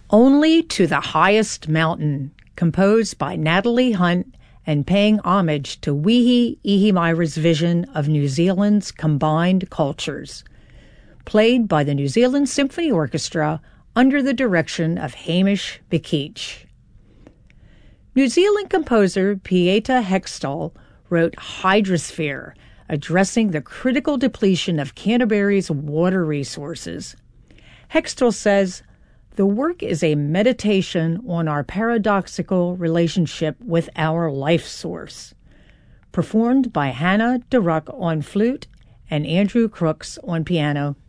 Only to the Highest Mountain, composed by Natalie Hunt and paying homage to Wihi Ihimira's vision of New Zealand's combined cultures. Played by the New Zealand Symphony Orchestra under the direction of Hamish Bekeach. New Zealand composer Pieta Hextall wrote Hydrosphere, addressing the critical depletion of Canterbury's water resources. Hextall says, "The work is a meditation on our paradoxical relationship with our life source." Performed by Hannah DeRuck on flute and Andrew Crooks on piano.